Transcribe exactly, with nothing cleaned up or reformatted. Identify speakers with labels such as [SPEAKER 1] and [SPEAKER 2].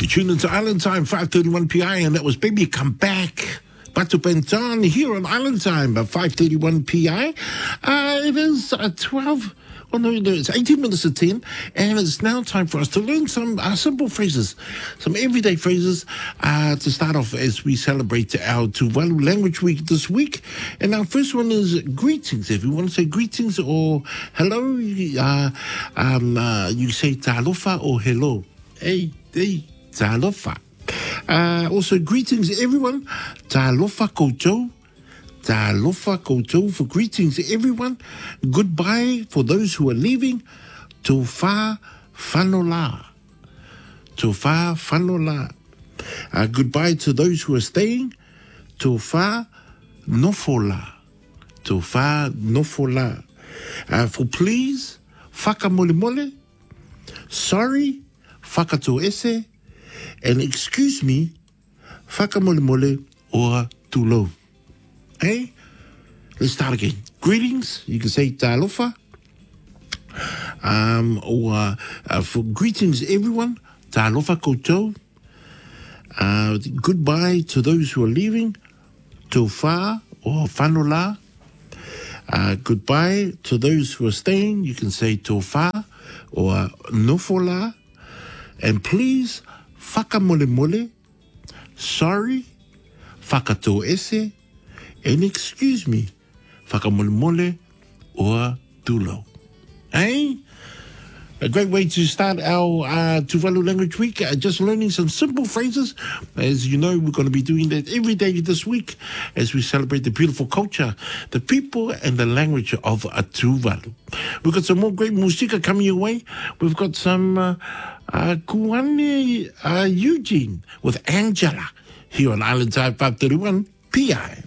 [SPEAKER 1] You tuned into Island Time, five thirty-one P I, and that was Baby Come Back. Batu Benton here on Island Time at five thirty-one P I. Uh, it is uh, twelve... Well, no, no, it's eighteen minutes to ten, and it's now time for us to learn some uh, simple phrases, some everyday phrases uh, to start off as we celebrate our Tuvalu Language Week this week. And our first one is greetings. If you want to say greetings or hello, uh, um, uh, you say talofa or hello. Hey, hey, talofa. Uh, also, greetings, everyone. Talofa koutou. Talofa koutou for greetings to everyone. Goodbye for those who are leaving. Tofa whanola. Tofa whanola. Uh, goodbye to those who are staying. Tofa nofola. Tofa nofola. Uh, for please, whakamolemole. Sorry, whakatoese. And excuse me, whakamolemole or tulo. Hey, let's start again. Greetings, you can say talofa. Um, or uh, uh, for greetings, everyone, talofa koutou. Uh, goodbye to those who are leaving, tofa or whanola. Uh, goodbye to those who are staying, you can say tofa or nofola. And please, whakamolemole. Sorry, whakatoese. And excuse me, whakamolemole or tulo. Hey? A great way to start our uh, Tuvalu Language Week, uh, just learning some simple phrases. As you know, we're going to be doing that every day this week as we celebrate the beautiful culture, the people, and the language of uh, Tuvalu. We've got some more great musika coming your way. We've got some uh, uh, Kuane uh, Eugene with Angela here on Island Time five thirty-one P I.